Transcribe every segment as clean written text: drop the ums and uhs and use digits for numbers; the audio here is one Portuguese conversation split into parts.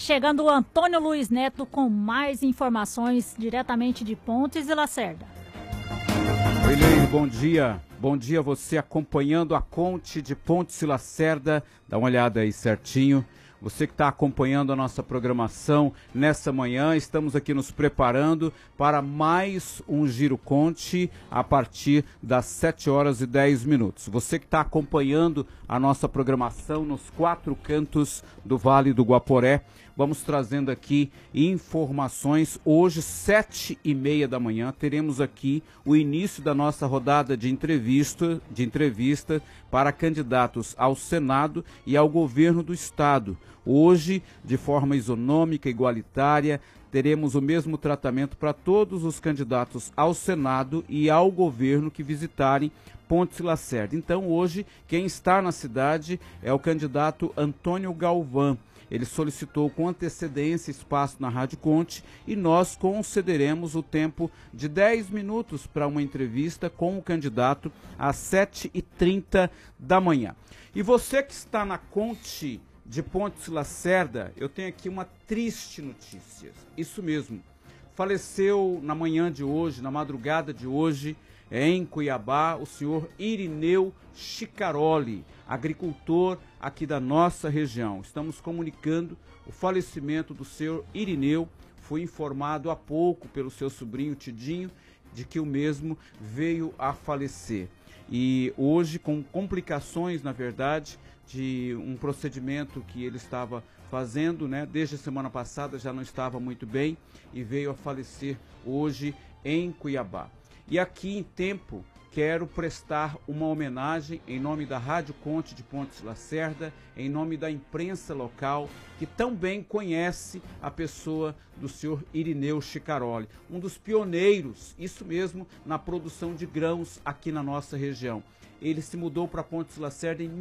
chegando o Antônio Luiz Neto com mais informações diretamente de Pontes e Lacerda. Oi, Leire, bom dia. Bom dia a você acompanhando a Conte de Pontes e Lacerda. Dá uma olhada aí certinho. Você que está acompanhando a nossa programação nessa manhã, estamos aqui nos preparando para mais um Giro Conte a partir das 7h10. Você que está acompanhando a nossa programação nos 4 cantos do Vale do Guaporé, vamos trazendo aqui informações. Hoje, 7h30 da manhã, teremos aqui o início da nossa rodada de entrevista para candidatos ao Senado e ao governo do Estado. Hoje, de forma isonômica, igualitária, teremos o mesmo tratamento para todos os candidatos ao Senado e ao governo que visitarem Pontes e Lacerda. Então, hoje, quem está na cidade é o candidato Antônio Galvão. Ele solicitou com antecedência espaço na Rádio Conte e nós concederemos o tempo de 10 minutos para uma entrevista com o candidato às 7h30 da manhã. E você que está na Conte de Pontes e Lacerda, eu tenho aqui uma triste notícia. Isso mesmo, faleceu na manhã de hoje, na madrugada de hoje, em Cuiabá, o senhor Irineu Chicaroli, agricultor aqui da nossa região. Estamos comunicando o falecimento do senhor Irineu. Fui informado há pouco pelo seu sobrinho Tidinho de que o mesmo veio a falecer. E hoje, com complicações, na verdade, de um procedimento que ele estava fazendo, né? Desde a semana passada já não estava muito bem e veio a falecer hoje em Cuiabá. E aqui em tempo, quero prestar uma homenagem em nome da Rádio Conte de Pontes e Lacerda, em nome da imprensa local, que tão bem conhece a pessoa do senhor Irineu Chicaroli, um dos pioneiros, isso mesmo, na produção de grãos aqui na nossa região. Ele se mudou para Pontes e Lacerda em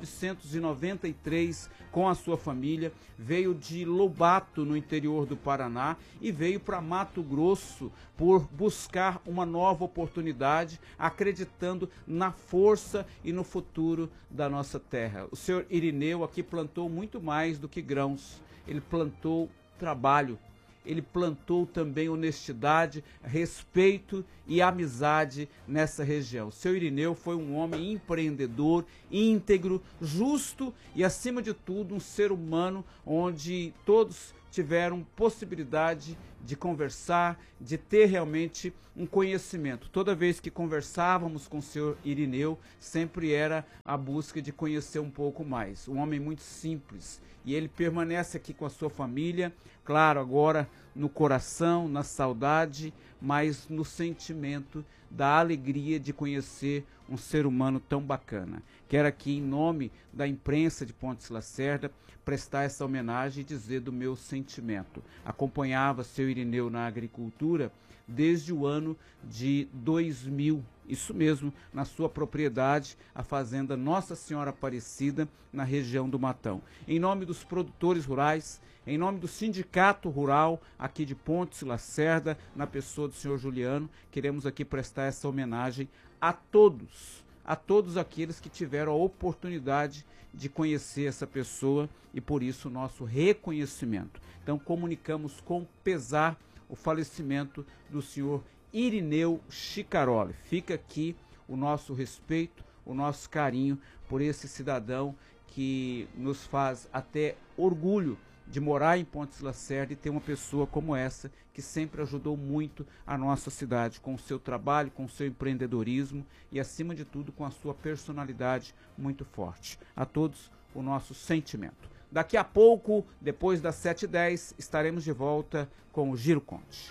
1993 com a sua família, veio de Lobato, no interior do Paraná, e veio para Mato Grosso por buscar uma nova oportunidade, acreditando na força e no futuro da nossa terra. O senhor Irineu aqui plantou muito mais do que grãos, ele plantou trabalho. Ele plantou também honestidade, respeito e amizade nessa região. O seu Irineu foi um homem empreendedor, íntegro, justo e, acima de tudo, um ser humano onde todos tiveram possibilidade de conversar, de ter realmente um conhecimento. Toda vez que conversávamos com o senhor Irineu, sempre era a busca de conhecer um pouco mais. Um homem muito simples. E ele permanece aqui com a sua família, claro, agora no coração, na saudade, mas no sentimento da alegria de conhecer um ser humano tão bacana. Quero aqui, em nome da imprensa de Pontes e Lacerda, prestar essa homenagem e dizer do meu sentimento. Acompanhava seu Irineu na agricultura desde o ano de 2000, isso mesmo, na sua propriedade, a fazenda Nossa Senhora Aparecida, na região do Matão. Em nome dos produtores rurais, em nome do Sindicato Rural aqui de Pontes e Lacerda, na pessoa do senhor Juliano, queremos aqui prestar essa homenagem a todos aqueles que tiveram a oportunidade de conhecer essa pessoa e por isso o nosso reconhecimento. Então comunicamos com pesar o falecimento do senhor Irineu Chicaroli. Fica aqui o nosso respeito, o nosso carinho por esse cidadão que nos faz até orgulho de morar em Pontes e Lacerda e ter uma pessoa como essa que sempre ajudou muito a nossa cidade com o seu trabalho, com o seu empreendedorismo e, acima de tudo, com a sua personalidade muito forte. A todos o nosso sentimento. Daqui a pouco, depois das 7h10, estaremos de volta com o Giro Conte.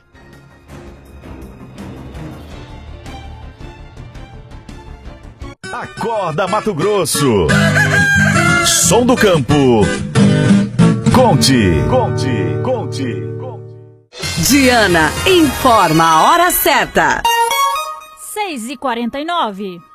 Acorda, Mato Grosso! Som do campo! Conte! Diana informa a hora certa. 6h49.